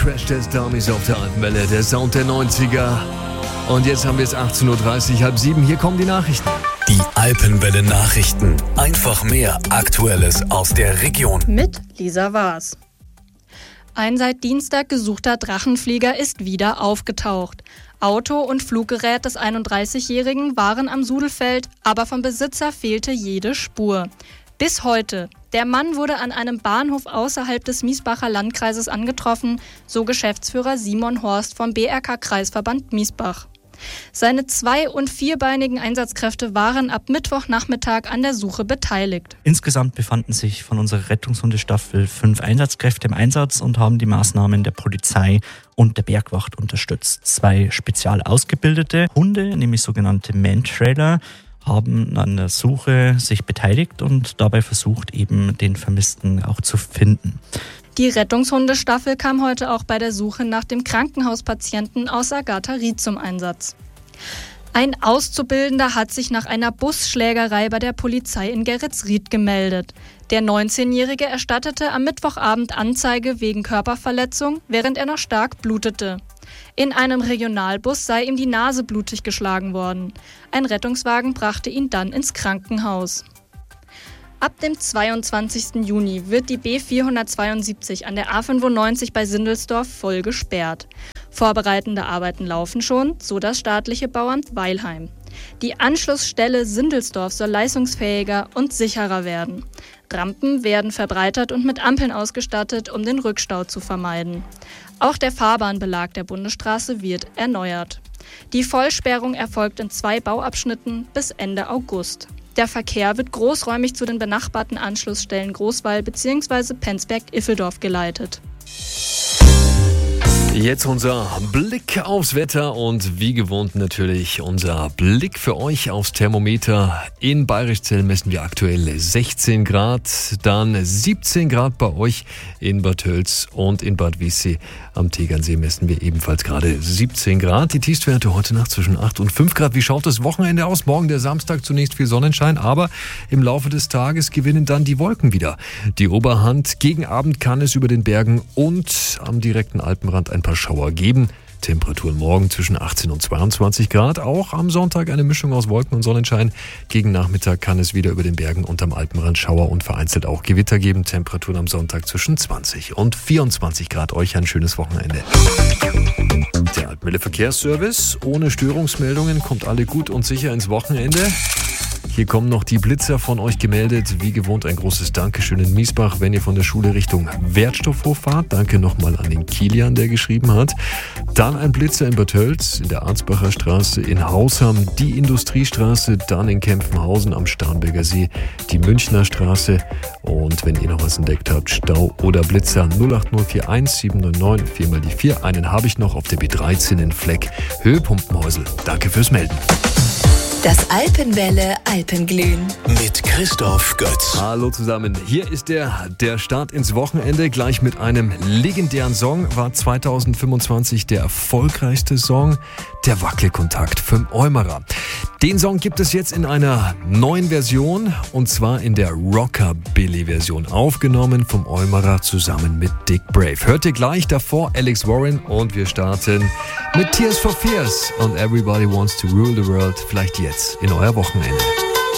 Crash Test Dummies auf der Alpenwelle, der Sound der 90er. Und jetzt haben wir es 18.30 Uhr, 6:30. Hier kommen die Nachrichten. Die Alpenwelle Nachrichten. Einfach mehr Aktuelles aus der Region. Mit Lisa Waas. Ein seit Dienstag gesuchter Drachenflieger ist wieder aufgetaucht. Auto und Fluggerät des 31-Jährigen waren am Sudelfeld, aber vom Besitzer fehlte jede Spur. Bis heute. Der Mann wurde an einem Bahnhof außerhalb des Miesbacher Landkreises angetroffen, so Geschäftsführer Simon Horst vom BRK-Kreisverband Miesbach. Seine 2- und 4-beinigen Einsatzkräfte waren ab Mittwochnachmittag an der Suche beteiligt. Insgesamt befanden sich von unserer Rettungshundestaffel 5 Einsatzkräfte im Einsatz und haben die Maßnahmen der Polizei und der Bergwacht unterstützt. 2 spezial ausgebildete Hunde, nämlich sogenannte Man-Trailer, haben an der Suche sich beteiligt und dabei versucht, eben den Vermissten auch zu finden. Die Rettungshundestaffel kam heute auch bei der Suche nach dem Krankenhauspatienten aus Agatha-Ried zum Einsatz. Ein Auszubildender hat sich nach einer Busschlägerei bei der Polizei in Geretsried gemeldet. Der 19-Jährige erstattete am Mittwochabend Anzeige wegen Körperverletzung, während er noch stark blutete. In einem Regionalbus sei ihm die Nase blutig geschlagen worden. Ein Rettungswagen brachte ihn dann ins Krankenhaus. Ab dem 22. Juni wird die B472 an der A95 bei Sindelsdorf voll gesperrt. Vorbereitende Arbeiten laufen schon, so das staatliche Bauamt Weilheim. Die Anschlussstelle Sindelsdorf soll leistungsfähiger und sicherer werden. Rampen werden verbreitert und mit Ampeln ausgestattet, um den Rückstau zu vermeiden. Auch der Fahrbahnbelag der Bundesstraße wird erneuert. Die Vollsperrung erfolgt in 2 Bauabschnitten bis Ende August. Der Verkehr wird großräumig zu den benachbarten Anschlussstellen Großwall bzw. Penzberg-Iffeldorf geleitet. Jetzt unser Blick aufs Wetter und wie gewohnt natürlich unser Blick für euch aufs Thermometer. In Bayrischzell messen wir aktuell 16 Grad, dann 17 Grad bei euch in Bad Tölz und in Bad Wiessee am Tegernsee messen wir ebenfalls gerade 17 Grad. Die Tiefstwerte heute Nacht zwischen 8 und 5 Grad. Wie schaut das Wochenende aus? Morgen der Samstag zunächst viel Sonnenschein, aber im Laufe des Tages gewinnen dann die Wolken wieder die Oberhand. Gegen Abend kann es über den Bergen und am direkten Alpenrand ein paar Schauer geben. Temperaturen morgen zwischen 18 und 22 Grad. Auch am Sonntag eine Mischung aus Wolken und Sonnenschein. Gegen Nachmittag kann es wieder über den Bergen und am Alpenrand Schauer und vereinzelt auch Gewitter geben. Temperaturen am Sonntag zwischen 20 und 24 Grad. Euch ein schönes Wochenende. Der Alpenwelle Verkehrsservice. Ohne Störungsmeldungen kommt alle gut und sicher ins Wochenende. Hier kommen noch die Blitzer von euch gemeldet. Wie gewohnt ein großes Dankeschön in Miesbach, wenn ihr von der Schule Richtung Wertstoffhof fahrt. Danke nochmal an den Kilian, der geschrieben hat. Dann ein Blitzer in Bad Tölz, in der Arnsbacher Straße, in Hausham, die Industriestraße, dann in Kempfenhausen am Starnberger See, die Münchner Straße. Und wenn ihr noch was entdeckt habt, Stau oder Blitzer 08041 799 4 mal die 4. Einen habe ich noch auf der B13 in Fleck, Höhe Pumpenhäusl. Danke fürs Melden. Das Alpenwelle Alpenglühen Mit Christoph Götz. Hallo zusammen, hier ist der Start ins Wochenende. Gleich mit einem legendären Song war 2025 der erfolgreichste Song, der Wackelkontakt vom Eumerer. Den Song gibt es jetzt in einer neuen Version und zwar in der Rockabilly-Version, aufgenommen vom Eumerer zusammen mit Dick Brave. Hört ihr gleich, davor Alex Warren und wir starten mit Tears for Fears und Everybody Wants to Rule the World, vielleicht jetzt in euer Wochenende.